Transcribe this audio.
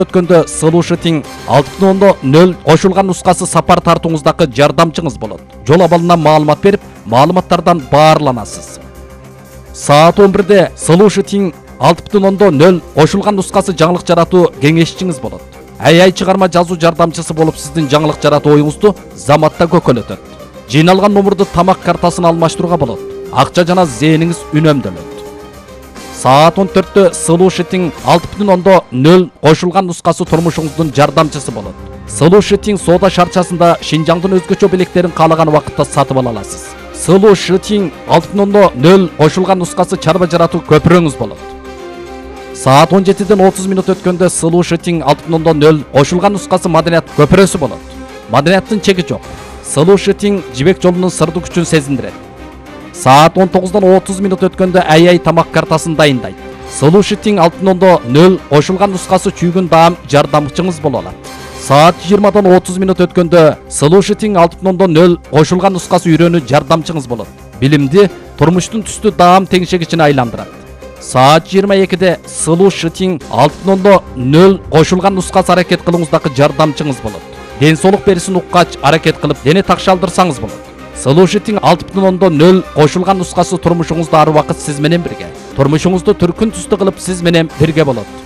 өткөндө Solution 6.0 кошулган нускасы сапар тартууңуздагы жардамчыңыз болот. Жол абалынан маалымат берип, маалыматтардан баарланасыз. Саат 11-де Solution 6.0 кошулган нускасы жаңылык жаратуу кеңешчиңиз болот. AI чыгарма жазуу жардамчысы болуп сиздин жаңылык жаратуу оюңузду заматта көкөлөтөт. Жыйналган номурду тамак картасына алмаштырууга болот. Акча жана зээниңиз үнөмдөлөт. Саат 14-тө Solution 6.0 кошулган нускасы турмушуңуздун жардамчысы болот. Solution соода шарчасында Шинжаңдын өзгөчө белектерин каалаган убакытта сатып ала аласыз. Solution 6.0 кошулган нускасы чарба жаратуу көпүрөңүз болот. Саат 17-ден 30 минут өткөндө Solution 6.0 кошулган нускасы маданият көпүрөсү болот. Маданияттын чеги жок. Solution жибек жолунун сырдуу күчүн сезиндирет. Саат 19-дан 30 минут өткөндө AI тамак картасын дайындайт. Solution 6.0 кошулган нускасы чүйгүн даам жардамчыңыз боло алат. Саат 20-дан 30 минут өткөндө Solution 6.0 кошулган нускасы үйрөнүү жардамчыңыз болот. Билимди турмуштун түстүү даам теңшегичине айландырат. Саат 22-де Solution 6.0 кошулган нускасы аракет кылууңуздагы жардамчыңыз болот. Ден соолук берисин уккач аракет кылып, дене такшалдырсаңыз болот. Solution 6.0 кошулган нускасы турмушуңузда ар убакыт сиз менен бирге. Турмушуңузду түркүн түстүү кылып сиз менен бирге болот.